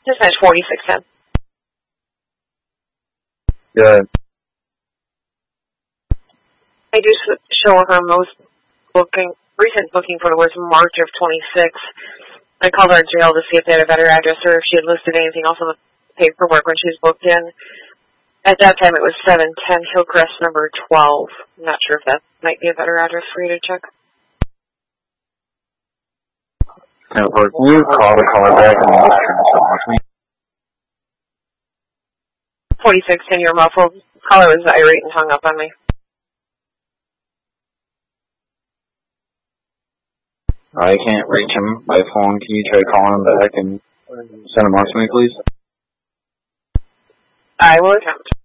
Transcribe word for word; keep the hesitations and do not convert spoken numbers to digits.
Dispatch forty-six ten. Good. I do show her most booking, recent booking for was March of twenty-six. I called our jail to see if they had a better address or if she had listed anything else on the paperwork when she was booked in. At that time, it was seven ten Hillcrest number twelve. I'm not sure if that might be a better address for you to check. Can you call the caller back and make sure it's not with me? forty-six ten, you're muffled. Caller was irate and hung up on me. I can't reach him by phone. Can you try calling him back and send him on to me, please? I will attempt.